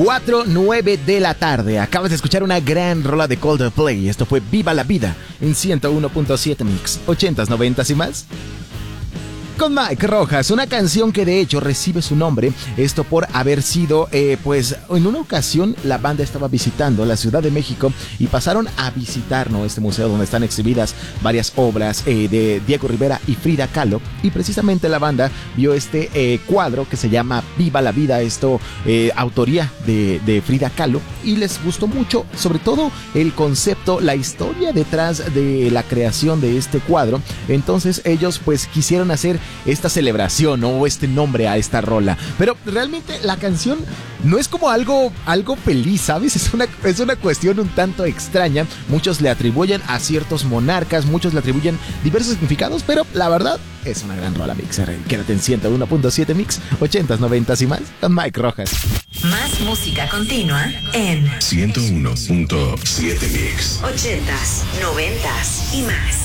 4:09 de la tarde. Acabas de escuchar una gran rola de Coldplay. Esto fue Viva la Vida en 101.7 Mix, 80s, 90s y más. Con Mike Rojas, una canción que de hecho recibe su nombre, esto por haber sido, pues en una ocasión la banda estaba visitando la Ciudad de México y pasaron a visitar, ¿no?, este museo donde están exhibidas varias obras de Diego Rivera y Frida Kahlo, y precisamente la banda vio este cuadro que se llama Viva la Vida, autoría de Frida Kahlo, y les gustó mucho, sobre todo el concepto, la historia detrás de la creación de este cuadro. Entonces ellos pues quisieron hacer esta celebración, ¿no?, o este nombre a esta rola. Pero realmente la canción no es como algo feliz, ¿sabes? Es una cuestión un tanto extraña. Muchos le atribuyen a ciertos monarcas, muchos le atribuyen diversos significados, pero la verdad es una gran rola, Mixer. Quédate en 101.7 Mix, 80s, 90s y más, con Mike Rojas. Más música continua en 101.7 Mix, 80s, 90s y más.